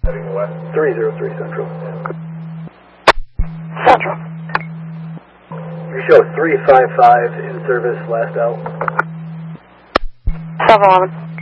Heading west. 303 Central. Central. You show 355 in service, last out. 711.